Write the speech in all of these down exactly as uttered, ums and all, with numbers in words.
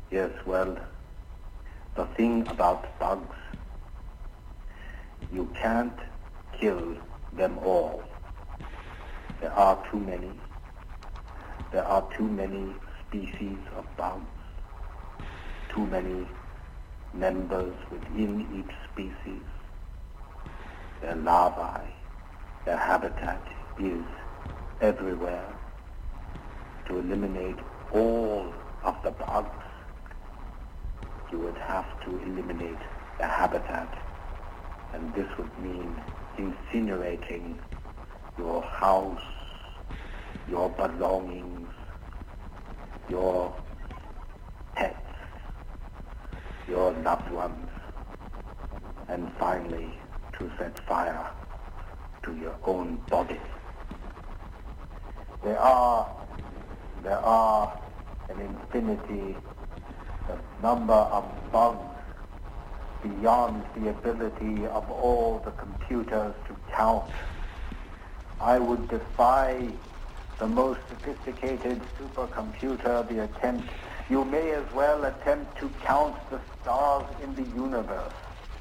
Yes, well, the thing about bugs, you can't kill them all. There are too many. There are too many species of bugs, too many members within each species. Their larvae, their habitat is everywhere. To eliminate all of the bugs, you would have to eliminate the habitat, and this would mean incinerating your house, your belongings, your pets, your loved ones, and finally to set fire to your own body. There are, there are an infinity, a number of bugs beyond the ability of all the computers to count. I would defy the most sophisticated supercomputer the attempt. You may as well attempt to count the stars in the universe.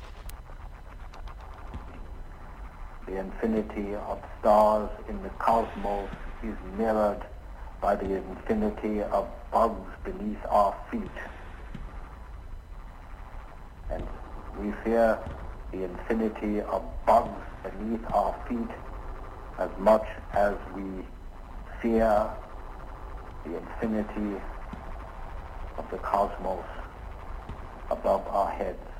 The infinity of stars in the cosmos is mirrored by the infinity of bugs beneath our feet. And we fear the infinity of bugs beneath our feet as much as we fear the infinity of the cosmos above our heads.